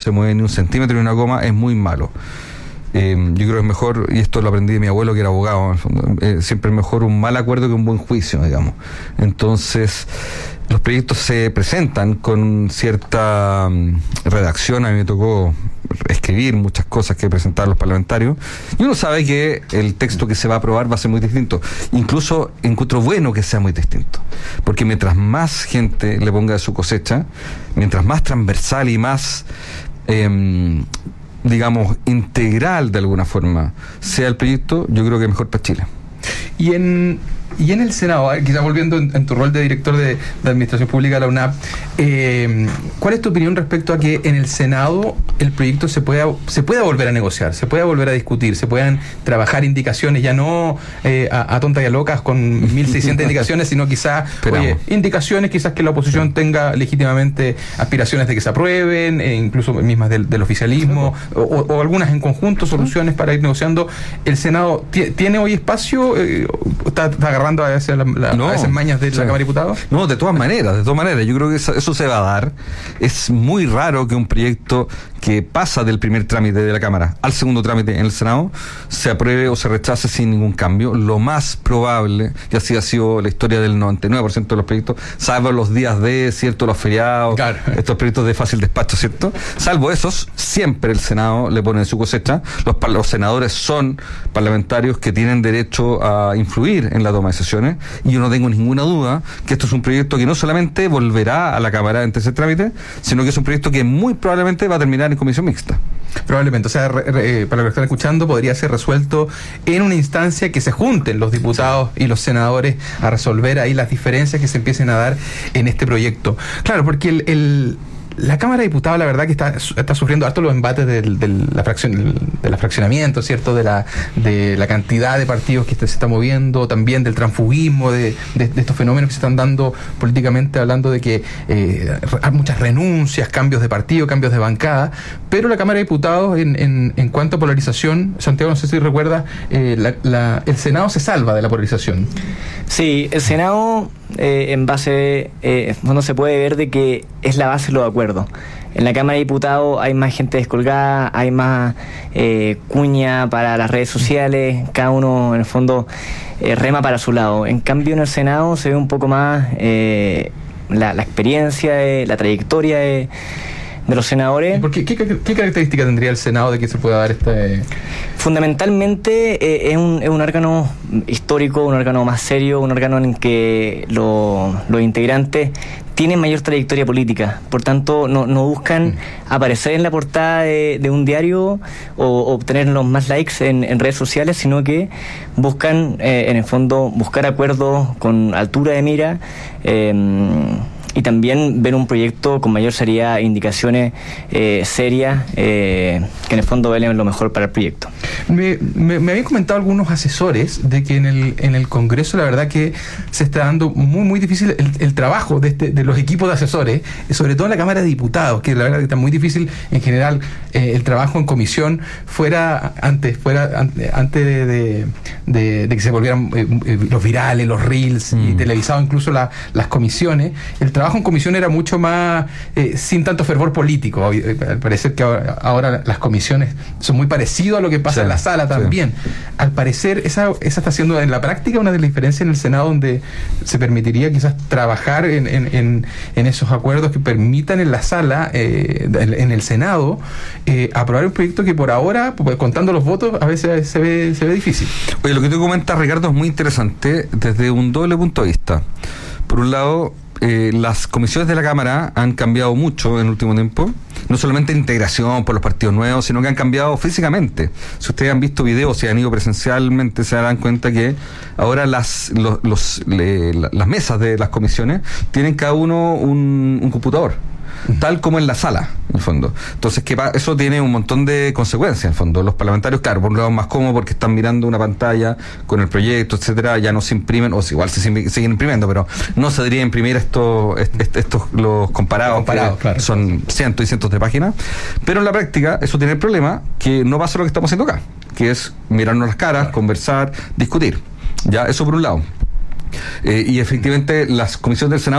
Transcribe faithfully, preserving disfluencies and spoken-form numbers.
se mueve ni un centímetro ni una coma, es muy malo. Eh, yo creo que es mejor, y esto lo aprendí de mi abuelo que era abogado, en el fondo, eh, siempre es mejor un mal acuerdo que un buen juicio, digamos. Entonces, los proyectos se presentan con cierta um, redacción. A mí me tocó escribir muchas cosas que presentaban los parlamentarios, y uno sabe que el texto que se va a aprobar va a ser muy distinto. Incluso encuentro bueno que sea muy distinto, porque mientras más gente le ponga de su cosecha, mientras más transversal y más eh, digamos, integral de alguna forma sea el proyecto, yo creo que es mejor para Chile. Y en, y en el Senado, eh, quizás volviendo en, en tu rol de director de, de Administración Pública de la U N A P, eh, ¿cuál es tu opinión respecto a que en el Senado el proyecto se pueda, se pueda volver a negociar, se pueda volver a discutir, se puedan trabajar indicaciones, ya no eh, a, a tontas y a locas con mil seiscientas indicaciones, sino quizás, oye, indicaciones, quizás que la oposición sí. tenga legítimamente aspiraciones de que se aprueben, e incluso mismas del, del oficialismo, o, o algunas en conjunto, soluciones para ir negociando? ¿El Senado t- tiene hoy espacio? Eh, ¿Está, está agarrando a veces, la, la, no, a veces mañas de la sí. Cámara de Diputados? No, de todas maneras, de todas maneras. Yo creo que eso, eso se va a dar. Es muy raro que un proyecto que pasa del primer trámite de la Cámara al segundo trámite en el Senado se apruebe o se rechace sin ningún cambio. Lo más probable, y así ha sido la historia del noventa y nueve por ciento de los proyectos, salvo los días de, ¿cierto?, los feriados, claro. estos proyectos de fácil despacho, ¿cierto? Salvo esos, siempre el Senado le pone en su cosecha. Los, los senadores son parlamentarios que tienen derecho a influir en la toma de decisiones, y yo no tengo ninguna duda que esto es un proyecto que no solamente volverá a la Cámara en tercer trámite, sino que es un proyecto que muy probablemente va a terminar en comisión mixta. Probablemente, o sea, re, re, para los que están escuchando, podría ser resuelto en una instancia que se junten los diputados y los senadores a resolver ahí las diferencias que se empiecen a dar en este proyecto. Claro, porque el, el la Cámara de Diputados, la verdad que está, está sufriendo harto los embates del, del, la fracción, del, del fraccionamiento, ¿cierto? De la, de la cantidad de partidos que se está moviendo, también del transfugismo, de, de, de estos fenómenos que se están dando políticamente, hablando de que eh, hay muchas renuncias, cambios de partido, cambios de bancada, pero la Cámara de Diputados, en, en, en cuanto a polarización, Santiago, no sé si recuerda, eh, la, la, el Senado se salva de la polarización. Sí, el Senado, eh, en base, eh, no se puede ver de que es la base de los acuerdos. En la Cámara de Diputados hay más gente descolgada, hay más eh, cuña para las redes sociales, cada uno en el fondo eh, rema para su lado. En cambio en el Senado se ve un poco más eh, la, la experiencia, de, la trayectoria de, de los senadores. ¿Y por qué, qué, qué característica tendría el Senado de que se pueda dar este...? Fundamentalmente eh, es, un, es un órgano histórico, un órgano más serio, un órgano en el que lo, los integrantes tienen mayor trayectoria política, por tanto no, no buscan aparecer en la portada de, de un diario o obtener los más likes en, en redes sociales, sino que buscan eh, en el fondo buscar acuerdos con altura de mira, eh, y también ver un proyecto con mayor seriedad, indicaciones eh, serias, eh, que en el fondo velen lo mejor para el proyecto. Me, me, me habían comentado algunos asesores de que en el, en el Congreso la verdad que se está dando muy muy difícil el, el trabajo de, este, de los equipos de asesores, sobre todo en la Cámara de Diputados, que la verdad que está muy difícil en general eh, el trabajo en comisión fuera antes, fuera antes, antes de, de, de, de que se volvieran eh, eh, los virales, los reels, mm. y televisados incluso la, las comisiones. El trabajo en comisión era mucho más eh, sin tanto fervor político. Al parecer que ahora, ahora las comisiones son muy parecidas a lo que pasa sí, en la sala también. Sí. Al parecer esa, esa está siendo en la práctica una de las diferencias en el Senado, donde se permitiría quizás trabajar en, en, en, en esos acuerdos que permitan en la sala, eh, en, en el Senado, eh, aprobar un proyecto que por ahora, pues, contando los votos, a veces se ve, se ve difícil. Oye, lo que tú comentas, Ricardo, es muy interesante desde un doble punto de vista. Por un lado, Eh, las comisiones de la Cámara han cambiado mucho en el último tiempo, no solamente en integración por los partidos nuevos, sino que han cambiado físicamente. Si ustedes han visto videos, si han ido presencialmente, se darán cuenta que ahora las los, los le, las mesas de las comisiones tienen cada uno un, un computador, tal como en la sala, en el fondo. Entonces, que eso tiene un montón de consecuencias, en el fondo. Los parlamentarios, claro, por un lado más cómodo porque están mirando una pantalla con el proyecto, etcétera, ya no se imprimen, o igual se siguen imprimiendo, pero no se debería imprimir estos, estos los comparados, comparados que claro. son cientos y cientos de páginas. Pero en la práctica, eso tiene el problema que no pasa lo que estamos haciendo acá, que es mirarnos las caras, claro. conversar, discutir. Ya, eso por un lado. Eh, y efectivamente, las comisiones del Senado